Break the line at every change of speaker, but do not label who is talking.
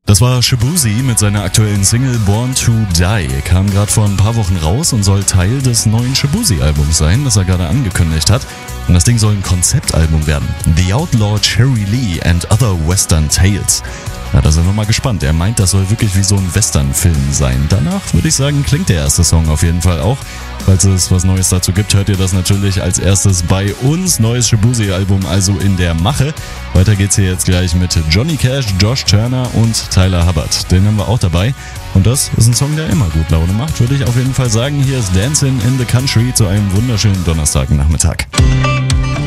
Das war Shaboozey mit seiner aktuellen Single Born to Die. Kam gerade vor ein paar Wochen raus und soll Teil des neuen Shaboozey-Albums sein, das er gerade angekündigt hat. Und das Ding soll ein Konzeptalbum werden. The Outlaw Cherry Lee and Other Western Tales. Ja, da sind wir mal gespannt. Er meint, das soll wirklich wie so ein Western-Film sein. Danach würde ich sagen, klingt der erste Song auf jeden Fall auch. Falls es was Neues dazu gibt, hört ihr das natürlich als erstes bei uns. Neues Shaboozey-Album also in der Mache. Weiter geht's hier jetzt gleich mit Johnny Cash, Josh Turner und Tyler Hubbard. Den haben wir auch dabei. Und das ist ein Song, der immer gut Laune macht, würde ich auf jeden Fall sagen. Hier ist Dancing in the Country zu einem wunderschönen Donnerstagnachmittag.